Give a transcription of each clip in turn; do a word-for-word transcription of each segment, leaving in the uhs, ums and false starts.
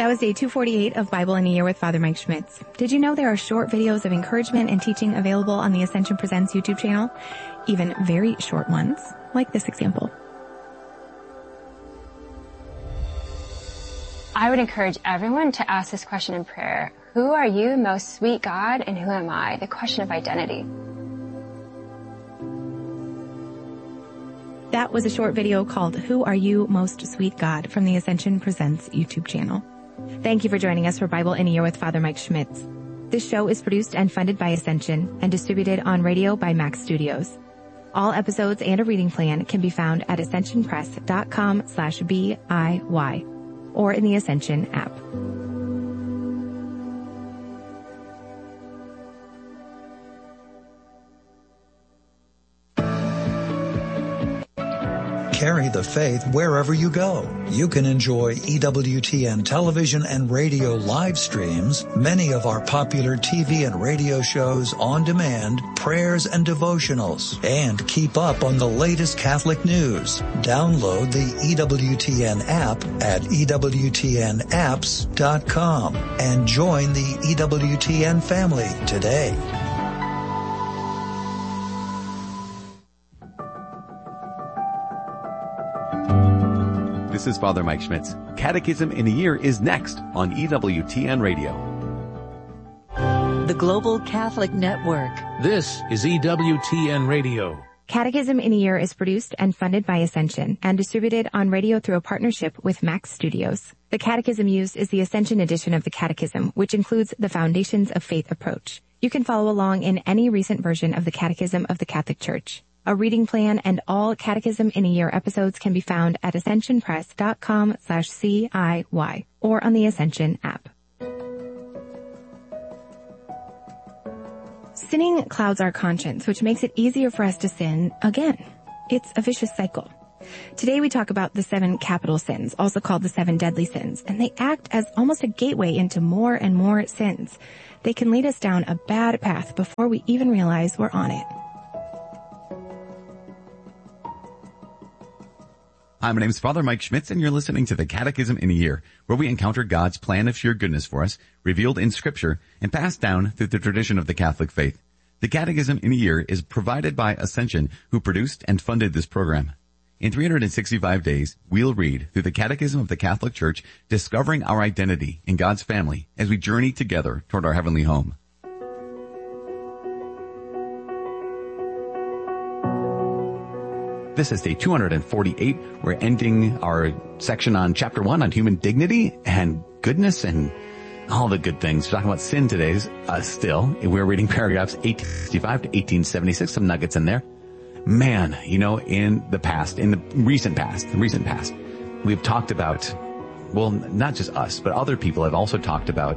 That was day two forty-eight of Bible in a Year with Father Mike Schmitz. Did you know there are short videos of encouragement and teaching available on the Ascension Presents YouTube channel? Even very short ones, like this example. I would encourage everyone to ask this question in prayer. Who are you, most sweet God, and who am I? The question of identity. That was a short video called Who Are You, Most Sweet God from the Ascension Presents YouTube channel. Thank you for joining us for Bible in a Year with Father Mike Schmitz. This show is produced and funded by Ascension and distributed on radio by Max Studios. All episodes and a reading plan can be found at ascensionpress.com slash B-I-Y or in the Ascension app. Carry the faith wherever you go. You can enjoy E W T N television and radio live streams, many of our popular T V and radio shows on demand, prayers and devotionals, and keep up on the latest Catholic news. Download the E W T N app at E W T N apps dot com and join the E W T N family today. This is Father Mike Schmitz. Catechism in a Year is next on E W T N Radio. The Global Catholic Network. This is E W T N Radio. Catechism in a Year is produced and funded by Ascension and distributed on radio through a partnership with Max Studios. The catechism used is the Ascension edition of the Catechism, which includes the Foundations of Faith approach. You can follow along in any recent version of the Catechism of the Catholic Church. A reading plan and all Catechism in a Year episodes can be found at ascensionpress.com slash C-I-Y or on the Ascension app. Sinning clouds our conscience, which makes it easier for us to sin again. It's a vicious cycle. Today we talk about the seven capital sins, also called the seven deadly sins, and they act as almost a gateway into more and more sins. They can lead us down a bad path before we even realize we're on it. Hi, my name is Father Mike Schmitz, and you're listening to the Catechism in a Year, where we encounter God's plan of sheer goodness for us, revealed in Scripture, and passed down through the tradition of the Catholic faith. The Catechism in a Year is provided by Ascension, who produced and funded this program. In three hundred sixty-five days, we'll read through the Catechism of the Catholic Church, discovering our identity in God's family as we journey together toward our heavenly home. This is day two hundred forty-eight. We're ending our section on chapter one on human dignity and goodness and all the good things. We're talking about sin today uh, still. We're reading paragraphs eighteen sixty-five to eighteen seventy-six, some nuggets in there. Man, you know, in the past, in the recent past, the recent past, we've talked about, well, not just us, but other people have also talked about,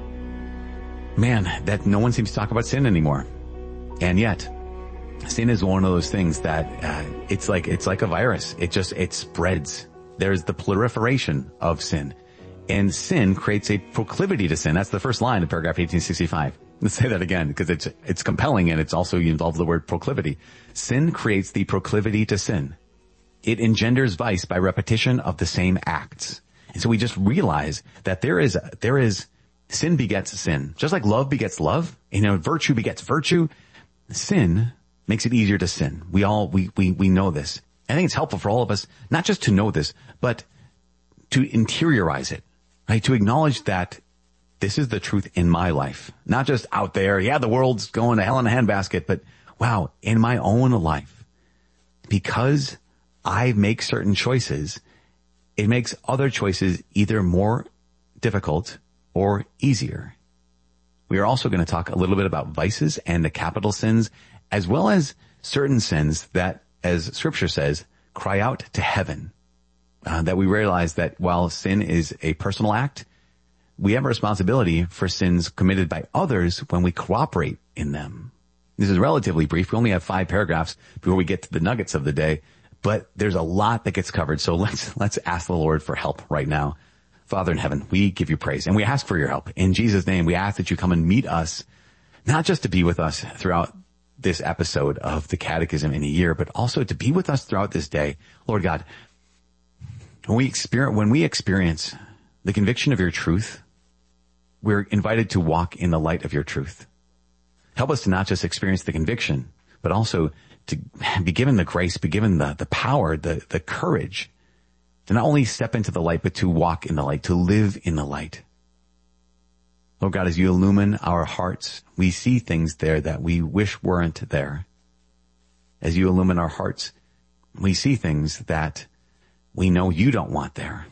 man, that no one seems to talk about sin anymore. And yet, sin is one of those things that uh, it's like it's like a virus. It just it spreads. There's the proliferation of sin, and sin creates a proclivity to sin. That's the first line of paragraph eighteen sixty-five. Let's say that again because it's it's compelling, and it's also involved the word proclivity. Sin creates the proclivity to sin. It engenders vice by repetition of the same acts. And so we just realize that there is there is sin begets sin, just like love begets love. You know, virtue begets virtue. Sin makes it easier to sin. We all, we, we, we know this. I think it's helpful for all of us, not just to know this, but to interiorize it, right? To acknowledge that this is the truth in my life, not just out there. Yeah, the world's going to hell in a handbasket, but wow, in my own life, because I make certain choices, it makes other choices either more difficult or easier. We are also going to talk a little bit about vices and the capital sins, as well as certain sins that, as Scripture says, cry out to heaven. Uh, that we realize that while sin is a personal act, we have a responsibility for sins committed by others when we cooperate in them. This is relatively brief. We only have five paragraphs before we get to the nuggets of the day, but there's a lot that gets covered. So let's, let's ask the Lord for help right now. Father in heaven, we give you praise and we ask for your help. In Jesus' name, we ask that you come and meet us, not just to be with us throughout this episode of the Catechism in a Year, but also to be with us throughout this day. Lord God, when we experience, when we experience the conviction of your truth we're invited to walk in the light of your truth. Help us to not just experience the conviction, but also to be given the grace, be given the, the power, the, the courage to not only step into the light, but to walk in the light, to live in the light. Lord God, as you illumine our hearts, we see things there that we wish weren't there. As you illumine our hearts, we see things that we know you don't want there.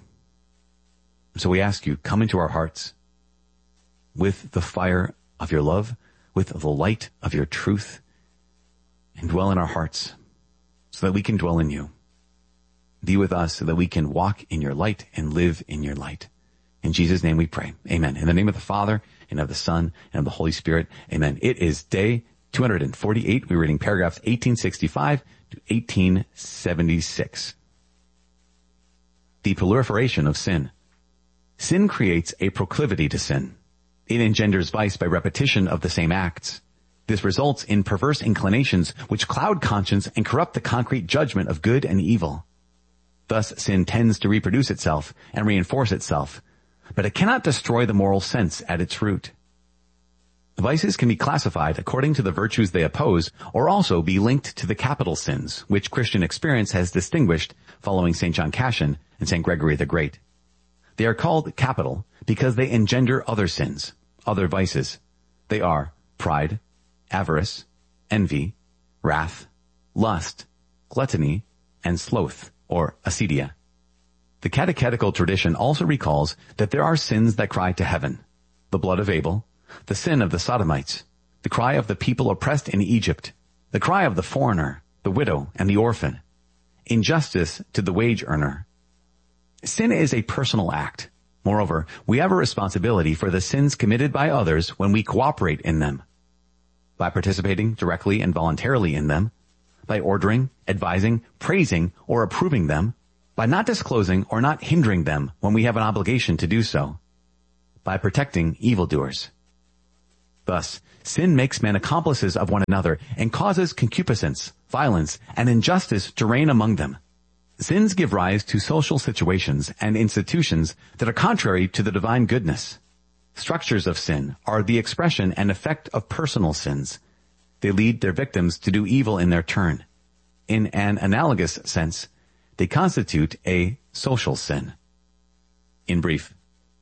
So we ask you, come into our hearts with the fire of your love, with the light of your truth, and dwell in our hearts so that we can dwell in you. Be with us so that we can walk in your light and live in your light. In Jesus' name we pray. Amen. In the name of the Father, and of the Son, and of the Holy Spirit. Amen. It is day two hundred forty-eight. We're reading paragraphs eighteen sixty-five to eighteen seventy-six. The proliferation of sin. Sin creates a proclivity to sin. It engenders vice by repetition of the same acts. This results in perverse inclinations which cloud conscience and corrupt the concrete judgment of good and evil. Thus, sin tends to reproduce itself and reinforce itself, but it cannot destroy the moral sense at its root. Vices can be classified according to the virtues they oppose, or also be linked to the capital sins, which Christian experience has distinguished following Saint John Cassian and Saint Gregory the Great. They are called capital because they engender other sins, other vices. They are pride, avarice, envy, wrath, lust, gluttony, and sloth, or acedia. The catechetical tradition also recalls that there are sins that cry to heaven: the blood of Abel, the sin of the Sodomites, the cry of the people oppressed in Egypt, the cry of the foreigner, the widow, and the orphan, injustice to the wage earner. Sin is a personal act. Moreover, we have a responsibility for the sins committed by others when we cooperate in them. By participating directly and voluntarily in them, by ordering, advising, praising, or approving them, by not disclosing or not hindering them when we have an obligation to do so, by protecting evildoers. Thus, sin makes men accomplices of one another and causes concupiscence, violence, and injustice to reign among them. Sins give rise to social situations and institutions that are contrary to the divine goodness. Structures of sin are the expression and effect of personal sins. They lead their victims to do evil in their turn. In an analogous sense, they constitute a social sin. In brief,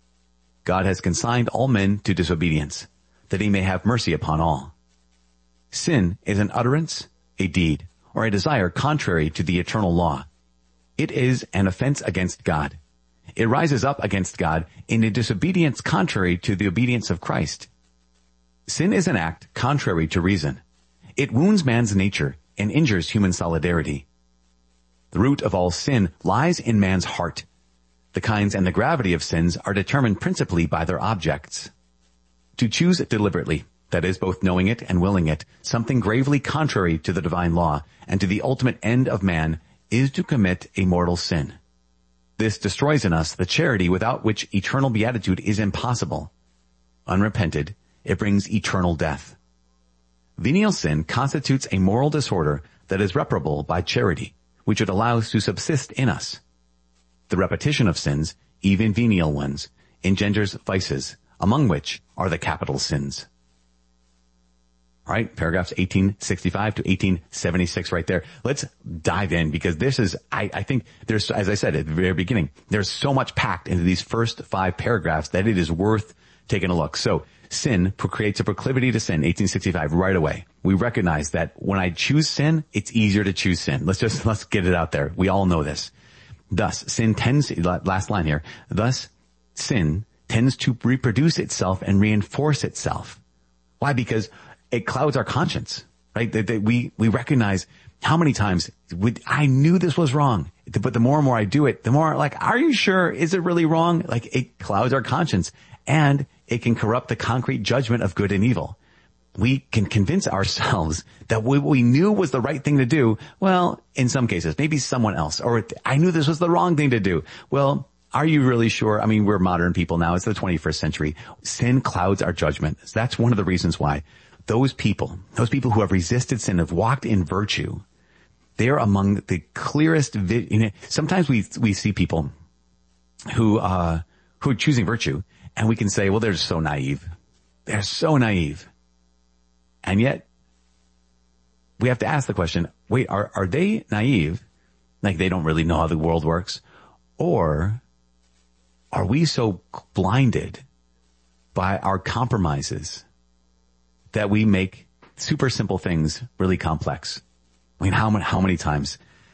God has consigned all men to disobedience, that he may have mercy upon all. Sin is an utterance, a deed, or a desire contrary to the eternal law. It is an offense against God. It rises up against God in a disobedience contrary to the obedience of Christ. Sin is an act contrary to reason. It wounds man's nature and injures human solidarity. The root of all sin lies in man's heart. The kinds and the gravity of sins are determined principally by their objects. To choose deliberately, that is, both knowing it and willing it, something gravely contrary to the divine law and to the ultimate end of man, is to commit a mortal sin. This destroys in us the charity without which eternal beatitude is impossible. Unrepented, it brings eternal death. Venial sin constitutes a moral disorder that is reparable by charity, which it allows to subsist in us. The repetition of sins, even venial ones, engenders vices, among which are the capital sins. All right, paragraphs eighteen sixty-five to eighteen seventy-six right there. Let's dive in, because this is, I, I think there's, as I said at the very beginning, there's so much packed into these first five paragraphs that it is worth taking a look. So, sin creates a proclivity to sin, eighteen sixty-five, right away. We recognize that when I choose sin, it's easier to choose sin. Let's just, let's get it out there. We all know this. Thus, sin tends, last line here, thus, sin tends to reproduce itself and reinforce itself. Why? Because it clouds our conscience, right? That, that we, we recognize how many times we, I knew this was wrong, but the more and more I do it, the more like, are you sure? Is it really wrong? Like, it clouds our conscience, and it can corrupt the concrete judgment of good and evil. We can convince ourselves that what we knew was the right thing to do. Well, in some cases, maybe someone else, or I knew this was the wrong thing to do. Well, are you really sure? I mean, we're modern people now. It's the twenty-first century. Sin clouds our judgment. That's one of the reasons why those people, those people who have resisted sin, have walked in virtue, they are among the clearest. Vi- you know, sometimes we we see people who uh who are choosing virtue, And we can say, well, they're so naive. They're so naive. And yet we have to ask the question, wait, are, are they naive? Like they don't really know how the world works? Or are we so blinded by our compromises that we make super simple things really complex? I mean, how many, how many times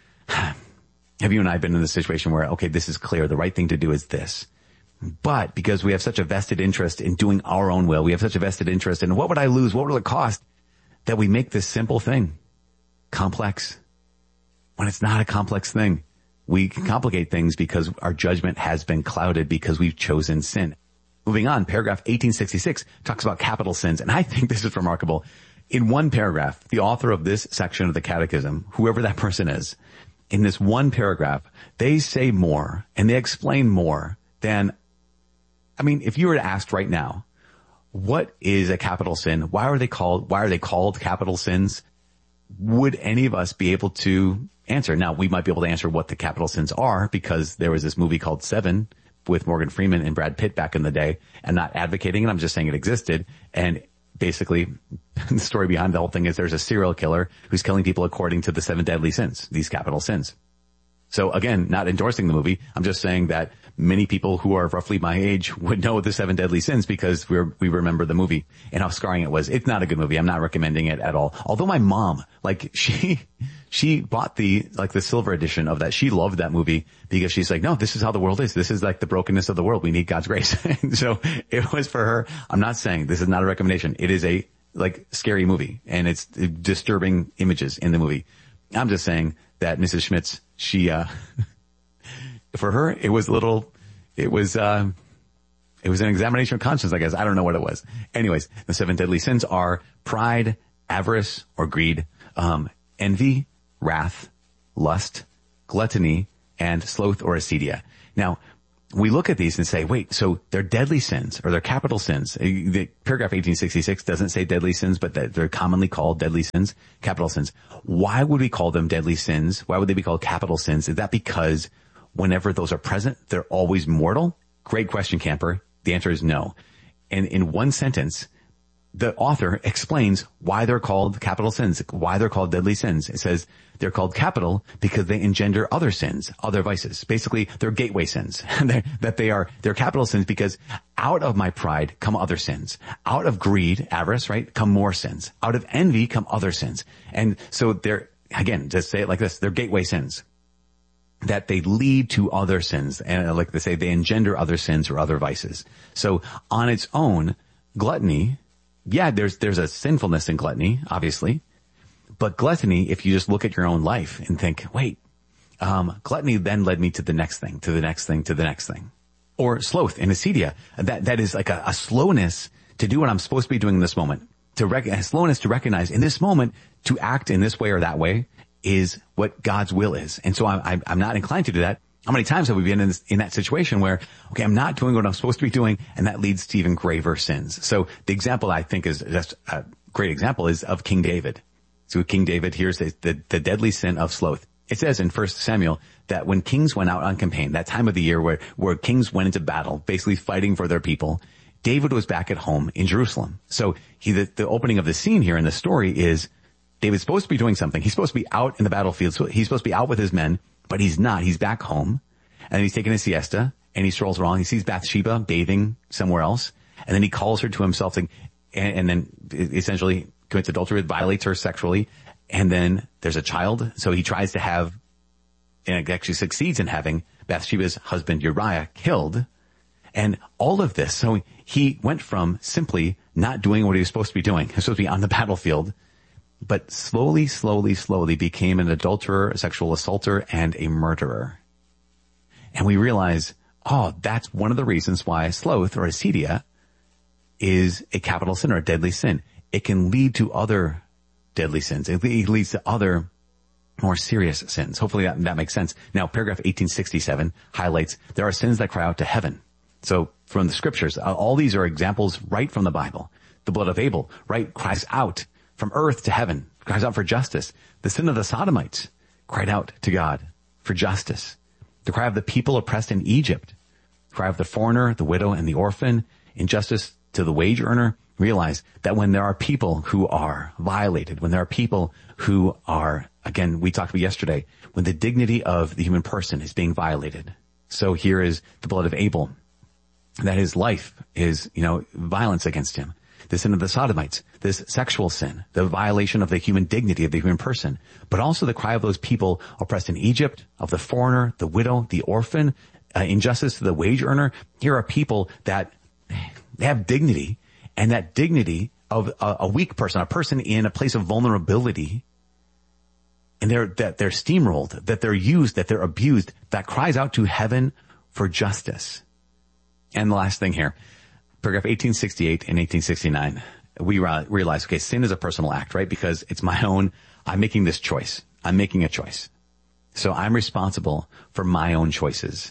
have you and I been in the situation where, okay, this is clear. The right thing to do is this. But because we have such a vested interest in doing our own will, we have such a vested interest in what would I lose? What will it cost? That we make this simple thing complex when it's not a complex thing. We complicate things because our judgment has been clouded because we've chosen sin. Moving on, paragraph eighteen sixty-six talks about capital sins. And I think this is remarkable. In one paragraph, the author of this section of the Catechism, whoever that person is, in this one paragraph, they say more and they explain more than, I mean, if you were to ask right now, what is a capital sin? Why are they called, why are they called capital sins? Would any of us be able to answer? Now, we might be able to answer what the capital sins are because there was this movie called Seven with Morgan Freeman and Brad Pitt back in the day. I'm not advocating it. I'm just saying it existed. And basically, the story behind the whole thing is there's a serial killer who's killing people according to the seven deadly sins, these capital sins. So again, not endorsing the movie. I'm just saying that many people who are roughly my age would know the seven deadly sins because we're, we remember the movie and how scarring it was. It's not a good movie. I'm not recommending it at all. Although my mom, like she, she bought the, like the silver edition of that. She loved that movie because she's like, no, this is how the world is. This is like the brokenness of the world. We need God's grace. And so it was for her. I'm not saying this is not a recommendation. It is a like scary movie and it's disturbing images in the movie. I'm just saying that Missus Schmitz, she, uh, for her, it was a little, it was, uh, it was an examination of conscience, I guess. I don't know what it was. Anyways, the seven deadly sins are pride, avarice or greed, um, envy, wrath, lust, gluttony, and sloth or acedia. Now, we look at these and say, wait, so they're deadly sins or they're capital sins. The paragraph eighteen sixty-six doesn't say deadly sins, but they're commonly called deadly sins, capital sins. Why would we call them deadly sins? Why would they be called capital sins? Is that because whenever those are present, they're always mortal? Great question, Camper. The answer is no. And in one sentence, the author explains why they're called capital sins, why they're called deadly sins. It says they're called capital because they engender other sins, other vices. Basically, they're gateway sins. That they are, they're capital sins because out of my pride come other sins. Out of greed, avarice, right, come more sins. Out of envy come other sins. And so they're, again, just say it like this, they're gateway sins. That they lead to other sins. And like they say, they engender other sins or other vices. So on its own, gluttony, yeah, there's, there's a sinfulness in gluttony, obviously. But gluttony, if you just look at your own life and think, wait, um, gluttony then led me to the next thing, to the next thing, to the next thing. Or sloth and acedia. That, that is like a, a slowness to do what I'm supposed to be doing in this moment. To rec- a slowness to recognize in this moment, to act in this way or that way is what God's will is. And so I'm, I'm not inclined to do that. How many times have we been in, this, in that situation where, okay, I'm not doing what I'm supposed to be doing, and that leads to even graver sins. So the example I think is just a great example is of King David. So King David, here's the, the, the deadly sin of sloth. It says in First Samuel that when kings went out on campaign, that time of the year where, where kings went into battle, basically fighting for their people, David was back at home in Jerusalem. So he, the, the opening of the scene here in the story is David's supposed to be doing something. He's supposed to be out in the battlefield. So he's supposed to be out with his men, but he's not. He's back home, and he's taking a siesta, and he strolls around. He sees Bathsheba bathing somewhere else, and then he calls her to himself, and, and then essentially commits adultery, violates her sexually, and then there's a child. So he tries to have, and actually succeeds in having Bathsheba's husband Uriah killed, and all of this. So he went from simply not doing what he was supposed to be doing. He was supposed to be on the battlefield, but slowly, slowly, slowly became an adulterer, a sexual assaulter, and a murderer. And we realize, oh, that's one of the reasons why sloth or acedia is a capital sin or a deadly sin. It can lead to other deadly sins. It leads to other more serious sins. Hopefully that, that makes sense. Now, paragraph eighteen sixty-seven highlights there are sins that cry out to heaven. So from the scriptures, all these are examples right from the Bible. The blood of Abel, right, cries out from earth to heaven, cries out for justice. The sin of the Sodomites cried out to God for justice. The cry of the people oppressed in Egypt, cry of the foreigner, the widow, and the orphan, injustice to the wage earner. Realize that when there are people who are violated, when there are people who are, again, we talked about yesterday, when the dignity of the human person is being violated. So here is the blood of Abel, that his life is, you know, violence against him. The sin of the Sodomites, this sexual sin, the violation of the human dignity of the human person, but also the cry of those people oppressed in Egypt, of the foreigner, the widow, the orphan, uh, injustice to the wage earner. Here are people that they have dignity, and that dignity of a, a weak person, a person in a place of vulnerability, and they're, that they're steamrolled, that they're used, that they're abused, that cries out to heaven for justice. And the last thing here, paragraph eighteen sixty-eight and eighteen sixty-nine, we realize, okay, sin is a personal act, right? Because it's my own, I'm making this choice. I'm making a choice. So I'm responsible for my own choices.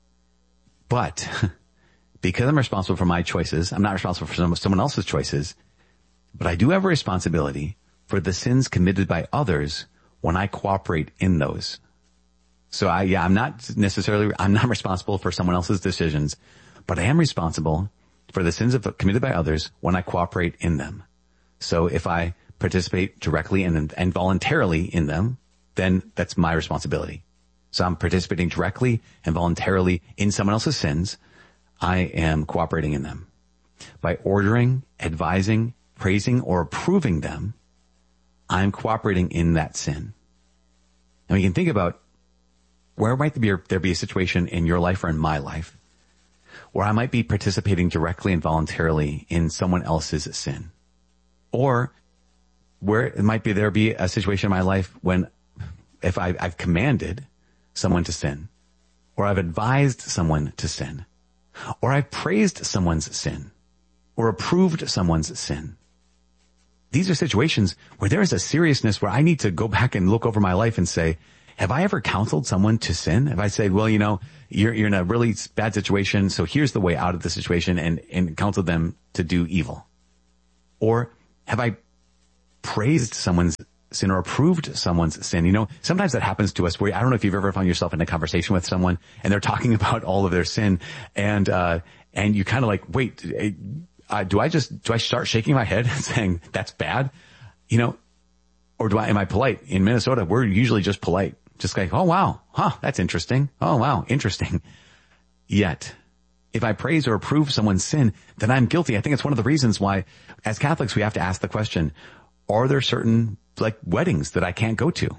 But because I'm responsible for my choices, I'm not responsible for someone else's choices, but I do have a responsibility for the sins committed by others when I cooperate in those. So I, yeah, I'm not necessarily, I'm not responsible for someone else's decisions, but I am responsible for the sins of, committed by others when I cooperate in them. So if I participate directly and, and voluntarily in them, then that's my responsibility. So I'm participating directly and voluntarily in someone else's sins. I am cooperating in them. By ordering, advising, praising, or approving them, I'm cooperating in that sin. And we can think about where might there be, there be a situation in your life or in my life where I might be participating directly and voluntarily in someone else's sin. Or where it might be there be a situation in my life when if I, I've commanded someone to sin, or I've advised someone to sin, or I've praised someone's sin, or approved someone's sin. These are situations where there is a seriousness where I need to go back and look over my life and say, have I ever counseled someone to sin? Have I said, well, you know, you're, you're in a really bad situation, so here's the way out of the situation, and, and counseled them to do evil? Or have I praised someone's sin or approved someone's sin? You know, sometimes that happens to us where, I don't know if you've ever found yourself in a conversation with someone and they're talking about all of their sin, and, uh, and you kind of like, wait, uh, do I just, do I start shaking my head and saying that's bad? You know, or do I, am I polite? In Minnesota, we're usually just polite. Just like, oh wow, huh, that's interesting. Oh wow, interesting. Yet, if I praise or approve someone's sin, then I'm guilty. I think it's one of the reasons why, as Catholics, we have to ask the question, are there certain, like, weddings that I can't go to?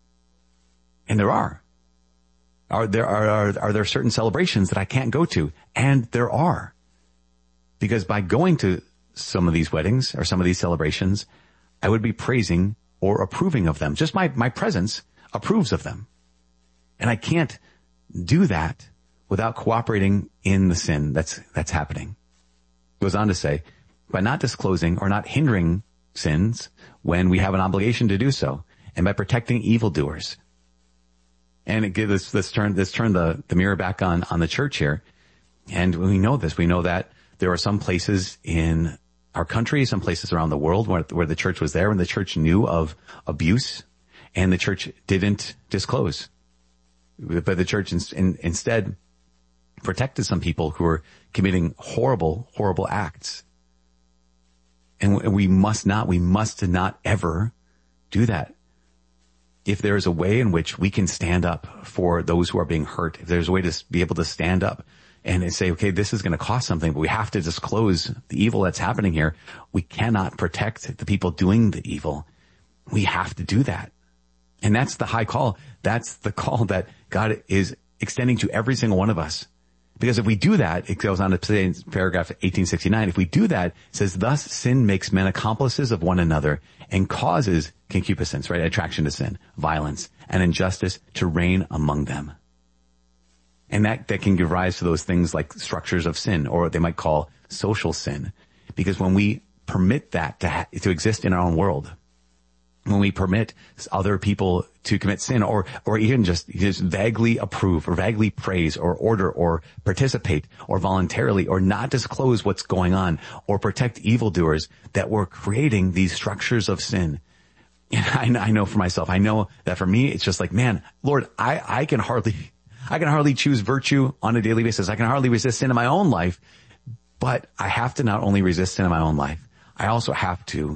And there are. Are there, are, are, are there certain celebrations that I can't go to? And there are. Because by going to some of these weddings or some of these celebrations, I would be praising or approving of them. Just my, my presence approves of them. And I can't do that without cooperating in the sin that's, that's happening. It goes on to say, by not disclosing or not hindering sins when we have an obligation to do so, and by protecting evildoers. And it gives us, let's turn, let's turn the, the mirror back on, on the church here. And we know this, we know that there are some places in our country, some places around the world where, where the church was there and the church knew of abuse, and the church didn't disclose. But the church in, in, instead protected some people who were committing horrible, horrible acts. And we must not, we must not ever do that. If there is a way in which we can stand up for those who are being hurt, if there's a way to be able to stand up and say, okay, this is going to cost something, but we have to disclose the evil that's happening here. We cannot protect the people doing the evil. We have to do that. And that's the high call. That's the call that God is extending to every single one of us. Because if we do that, it goes on to say in paragraph eighteen sixty-nine, if we do that, it says, thus sin makes men accomplices of one another and causes concupiscence, right? Attraction to sin, violence, and injustice to reign among them. And that, that can give rise to those things like structures of sin, or what they might call social sin. Because when we permit that to, ha- to exist in our own world, when we permit other people to commit sin, or, or even just, just vaguely approve or vaguely praise or order or participate or voluntarily or not disclose what's going on or protect evildoers, that we're creating these structures of sin. And I, I know for myself, I know that for me, it's just like, man, Lord, I, I can hardly, I can hardly choose virtue on a daily basis. I can hardly resist sin in my own life, but I have to not only resist sin in my own life, I also have to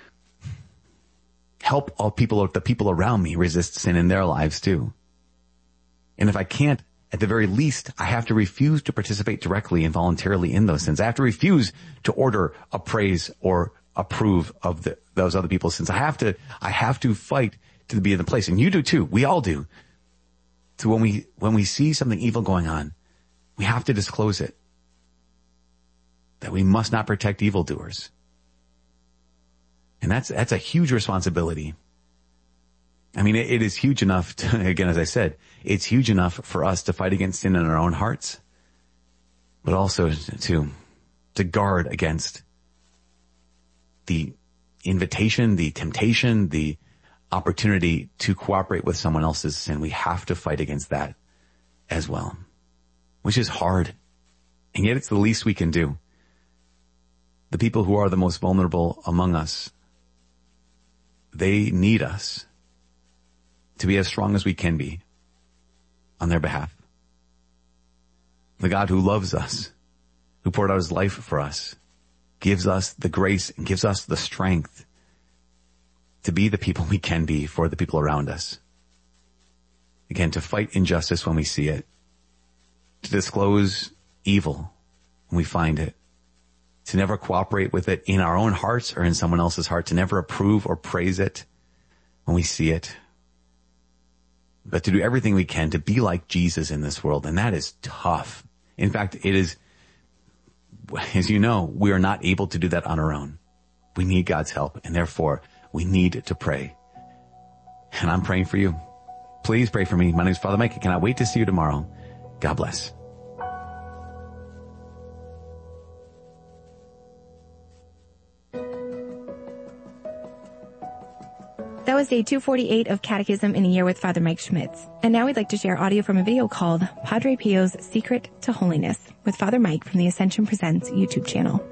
help all people, the people around me resist sin in their lives too. And if I can't, at the very least, I have to refuse to participate directly and voluntarily in those sins. I have to refuse to order, appraise, or approve of the, those other people's sins. I have to, I have to fight to be in the place. And you do too. We all do. So when we, when we see something evil going on, we have to disclose it. That we must not protect evildoers. And that's, that's a huge responsibility. I mean, it, it is huge enough to, again, as I said, it's huge enough for us to fight against sin in our own hearts, but also to, to guard against the invitation, the temptation, the opportunity to cooperate with someone else's sin. We have to fight against that as well, which is hard. And yet it's the least we can do. The people who are the most vulnerable among us, they need us to be as strong as we can be on their behalf. The God who loves us, who poured out his life for us, gives us the grace and gives us the strength to be the people we can be for the people around us. Again, to fight injustice when we see it, to disclose evil when we find it, to never cooperate with it in our own hearts or in someone else's heart, to never approve or praise it when we see it, but to do everything we can to be like Jesus in this world. And that is tough. In fact, it is, as you know, we are not able to do that on our own. We need God's help, and therefore we need to pray. And I'm praying for you. Please pray for me. My name is Father Mike. I cannot wait to see you tomorrow. God bless. That was day two forty-eight of Catechism in a Year with Father Mike Schmitz. And now we'd like to share audio from a video called Padre Pio's Secret to Holiness with Father Mike from the Ascension Presents YouTube channel.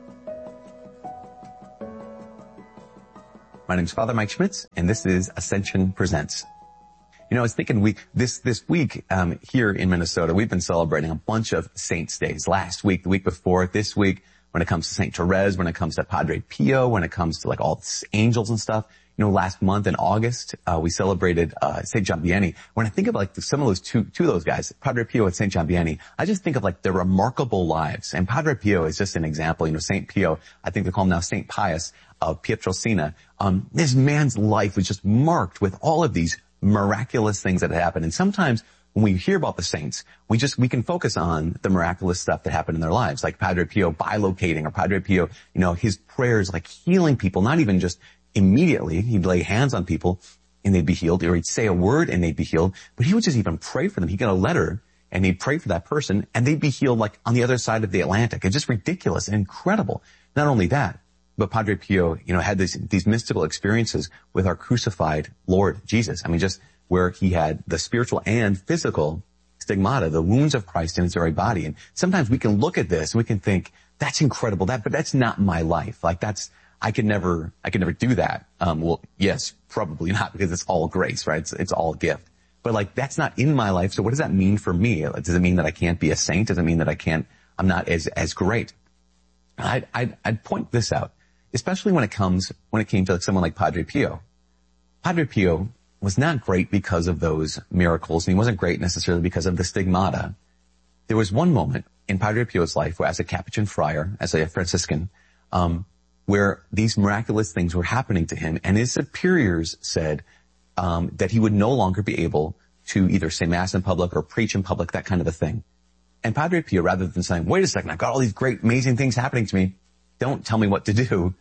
My name is Father Mike Schmitz, and this is Ascension Presents. You know, I was thinking we, this, this week, um, here in Minnesota, we've been celebrating a bunch of saints' days. Last week, the week before, this week, when it comes to Saint Therese, when it comes to Padre Pio, when it comes to like all the angels and stuff. You know, last month in August, uh, we celebrated, uh, Saint John Vianney. When I think of like some of those two, two of those guys, Padre Pio and Saint John Vianney, I just think of like their remarkable lives. And Padre Pio is just an example. You know, Saint Pio, I think they call him now Saint Pius of Pietrelcina. Um, this man's life was just marked with all of these miraculous things that had happened. And sometimes when we hear about the saints, we just, we can focus on the miraculous stuff that happened in their lives, like Padre Pio bilocating, or Padre Pio, you know, his prayers like healing people, not even just immediately. He'd lay hands on people and they'd be healed, or he'd say a word and they'd be healed, but he would just even pray for them. He'd get a letter and he'd pray for that person and they'd be healed like on the other side of the Atlantic. It's just ridiculous and incredible. Not only that, but Padre Pio, you know, had these, these mystical experiences with our crucified Lord Jesus. I mean, just where he had the spiritual and physical stigmata, the wounds of Christ in his very body. And sometimes we can look at this and we can think, that's incredible, that, but that's not my life. Like that's, I could never, I could never do that. Um, well, yes, probably not, because it's all grace, right? It's, it's all gift. But like, that's not in my life. So what does that mean for me? Does it mean that I can't be a saint? Does it mean that I can't, I'm not as, as great? I'd, I'd, I'd point this out, especially when it comes, when it came to like someone like Padre Pio. Padre Pio was not great because of those miracles, and he wasn't great necessarily because of the stigmata. There was one moment in Padre Pio's life where, as a Capuchin friar, as a Franciscan, um, where these miraculous things were happening to him, and his superiors said um, that he would no longer be able to either say Mass in public or preach in public, that kind of a thing. And Padre Pio, rather than saying, wait a second, I've got all these great, amazing things happening to me, don't tell me what to do,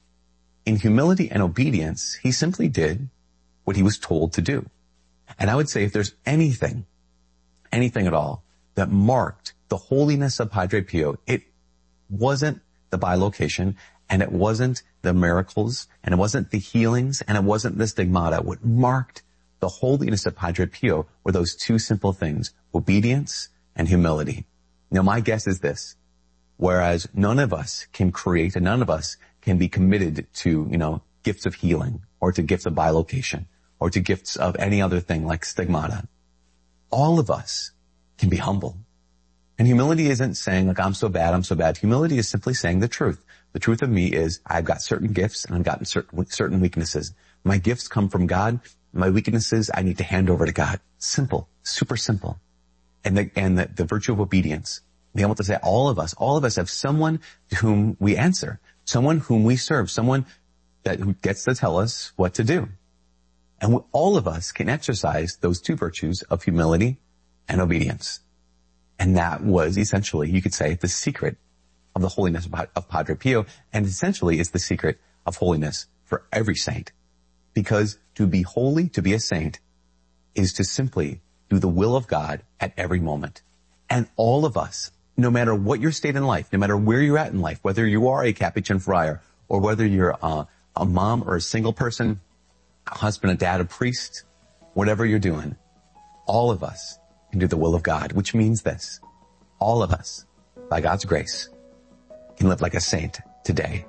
in humility and obedience, he simply did what he was told to do. And I would say if there's anything, anything at all, that marked the holiness of Padre Pio, it wasn't the bilocation, and it wasn't the miracles, and it wasn't the healings, and it wasn't the stigmata. What marked the holiness of Padre Pio were those two simple things, obedience and humility. Now, my guess is this: whereas none of us can create, and none of us can be committed to, you know, gifts of healing, or to gifts of bilocation, or to gifts of any other thing like stigmata, all of us can be humble. And humility isn't saying, like, I'm so bad, I'm so bad. Humility is simply saying the truth. The truth of me is I've got certain gifts and I've got certain, certain weaknesses. My gifts come from God. My weaknesses I need to hand over to God. Simple, super simple. And the, and the, the virtue of obedience. Being able to say all of us, all of us have someone to whom we answer, someone whom we serve, someone that who gets to tell us what to do. And we, all of us can exercise those two virtues of humility and obedience. And that was essentially, you could say, the secret of the holiness of, of Padre Pio, and essentially is the secret of holiness for every saint. Because to be holy, to be a saint, is to simply do the will of God at every moment. And all of us, no matter what your state in life, no matter where you're at in life, whether you are a Capuchin friar, or whether you're a, a mom or a single person, a husband, a dad, a priest, whatever you're doing, all of us can do the will of God, which means this. All of us, by God's grace, can live like a saint today.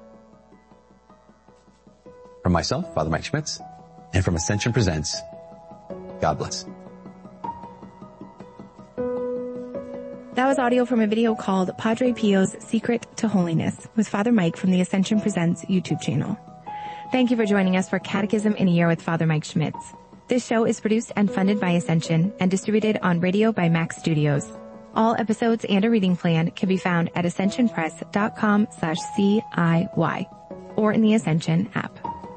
From myself, Father Mike Schmitz, and from Ascension Presents, God bless. That was audio from a video called Padre Pio's Secret to Holiness with Father Mike from the Ascension Presents YouTube channel. Thank you for joining us for Catechism in a Year with Father Mike Schmitz. This show is produced and funded by Ascension and distributed on radio by Max Studios. All episodes and a reading plan can be found at ascensionpress.com slash CIY or in the Ascension app.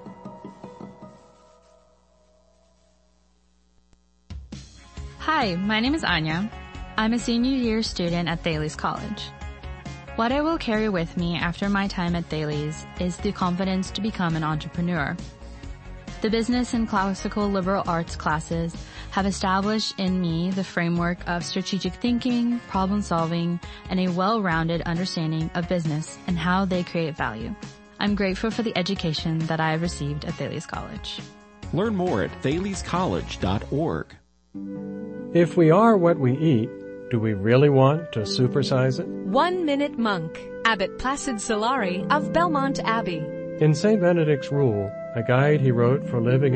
Hi, my name is Anya. I'm a senior year student at Thales College. What I will carry with me after my time at Thales is the confidence to become an entrepreneur. The business and classical liberal arts classes have established in me the framework of strategic thinking, problem solving, and a well-rounded understanding of business and how they create value. I'm grateful for the education that I have received at Thales College. Learn more at thales college dot org. If we are what we eat, do we really want to supersize it? One Minute Monk, Abbot Placid Solari of Belmont Abbey. In Saint Benedict's Rule, a guide he wrote for living